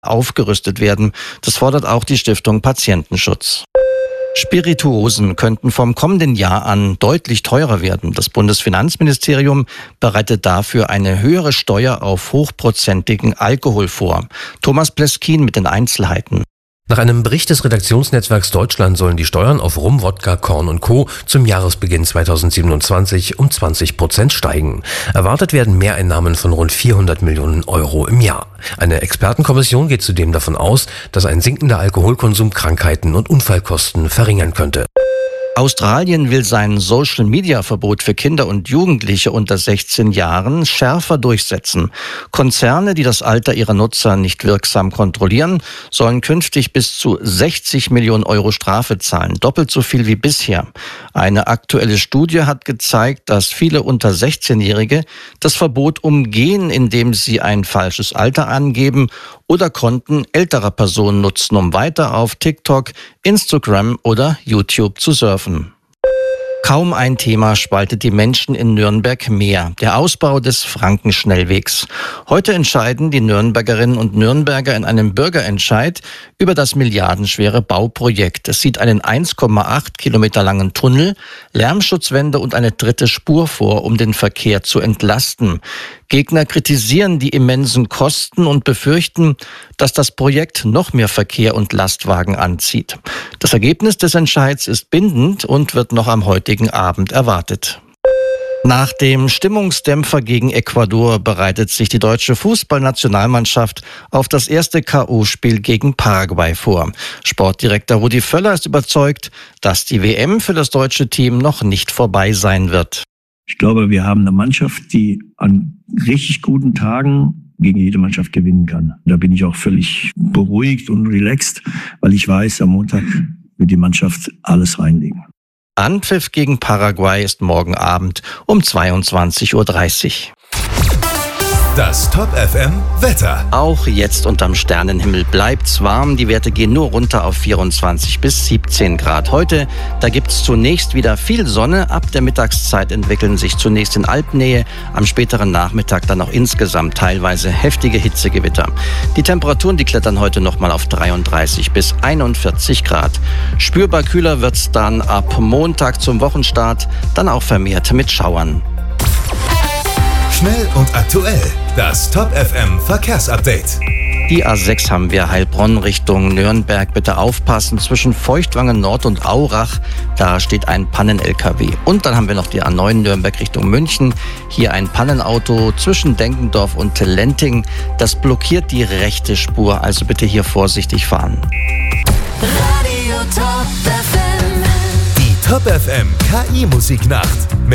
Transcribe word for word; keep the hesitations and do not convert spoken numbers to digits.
aufgerüstet werden. Das fordert auch die Stiftung Patientenschutz. Spirituosen könnten vom kommenden Jahr an deutlich teurer werden. Das Bundesfinanzministerium bereitet dafür eine höhere Steuer auf hochprozentigen Alkohol vor. Thomas Pleskin mit den Einzelheiten. Nach einem Bericht des Redaktionsnetzwerks Deutschland sollen die Steuern auf Rum, Wodka, Korn und Co. zum Jahresbeginn zweitausendsiebenundzwanzig um zwanzig Prozent steigen. Erwartet werden Mehreinnahmen von rund vierhundert Millionen Euro im Jahr. Eine Expertenkommission geht zudem davon aus, dass ein sinkender Alkoholkonsum Krankheiten und Unfallkosten verringern könnte. Australien will sein Social-Media-Verbot für Kinder und Jugendliche unter sechzehn Jahren schärfer durchsetzen. Konzerne, die das Alter ihrer Nutzer nicht wirksam kontrollieren, sollen künftig bis zu sechzig Millionen Euro Strafe zahlen, doppelt so viel wie bisher. Eine aktuelle Studie hat gezeigt, dass viele unter sechzehnjährige das Verbot umgehen, indem sie ein falsches Alter angeben oder Konten älterer Personen nutzen, um weiter auf TikTok, Instagram oder YouTube zu surfen. Kaum ein Thema spaltet die Menschen in Nürnberg mehr: der Ausbau des Frankenschnellwegs. Heute entscheiden die Nürnbergerinnen und Nürnberger in einem Bürgerentscheid über das milliardenschwere Bauprojekt. Es sieht einen eins Komma acht Kilometer langen Tunnel, Lärmschutzwände und eine dritte Spur vor, um den Verkehr zu entlasten. Gegner kritisieren die immensen Kosten und befürchten, dass das Projekt noch mehr Verkehr und Lastwagen anzieht. Das Ergebnis des Entscheids ist bindend und wird noch am heutigen Abend erwartet. Nach dem Stimmungsdämpfer gegen Ecuador bereitet sich die deutsche Fußballnationalmannschaft auf das erste K O-Spiel gegen Paraguay vor. Sportdirektor Rudi Völler ist überzeugt, dass die W M für das deutsche Team noch nicht vorbei sein wird. Ich glaube, wir haben eine Mannschaft, die an richtig guten Tagen gegen jede Mannschaft gewinnen kann. Da bin ich auch völlig beruhigt und relaxed, weil ich weiß, am Montag wird die Mannschaft alles reinlegen. Anpfiff gegen Paraguay ist morgen Abend um zweiundzwanzig Uhr dreißig. Das Top F M Wetter. Auch jetzt unterm Sternenhimmel bleibt's warm. Die Werte gehen nur runter auf vierundzwanzig bis siebzehn Grad. Heute, da gibt's zunächst wieder viel Sonne. Ab der Mittagszeit entwickeln sich zunächst in Alpnähe, am späteren Nachmittag dann auch insgesamt teilweise heftige Hitzegewitter. Die Temperaturen, die klettern heute nochmal auf dreiunddreißig bis einundvierzig Grad. Spürbar kühler wird's dann ab Montag zum Wochenstart, dann auch vermehrt mit Schauern. Schnell und aktuell. Das Top F M Verkehrsupdate. Die A sechs haben wir Heilbronn Richtung Nürnberg. Bitte aufpassen, zwischen Feuchtwangen Nord und Aurach, da steht ein Pannen-L K W. Und dann haben wir noch die A neun Nürnberg Richtung München. Hier ein Pannenauto zwischen Denkendorf und Lenting. Das blockiert die rechte Spur, also bitte hier vorsichtig fahren. Radio Top F M. Die Top F M K I-Musiknacht.